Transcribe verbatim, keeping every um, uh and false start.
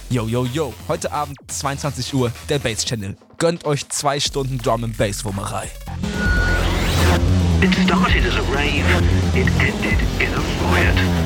Yo, yo, yo. Heute Abend, zweiundzwanzig Uhr, der Bass Channel. Gönnt euch zwei Stunden Drum and Bass Wummerei. It started as a rave, it ended in a riot.